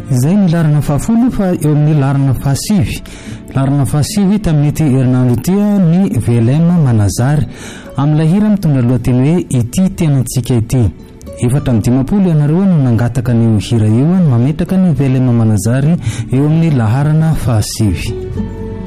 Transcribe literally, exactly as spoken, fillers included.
Izay ny larana fahafolo fa eo amin'ny larana fahasivy. Larana fahasivy tamin'ity herinandro ity ny Velema Manazary amin'ilay hira mitondra lohateny hoe ity tenantsika ity. Efatra amin'ny dimampolo ianareo no nangataka ny hira io mametraka ny Velema Manazary eo amin'ny laharana fahasivy.